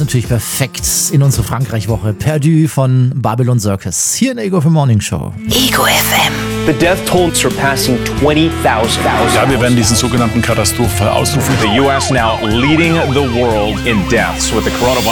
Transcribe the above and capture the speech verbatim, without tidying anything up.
natürlich perfekt in unsere Frankreich-Woche. Perdu von Babylon Circus. Hier in der Ego F M Morning Show. Ego F M. The death toll surpassing twenty thousand. Ja, wir werden diesen sogenannten Katastrophenfall ausrufen. The U S now leading the world in deaths with the coronavirus.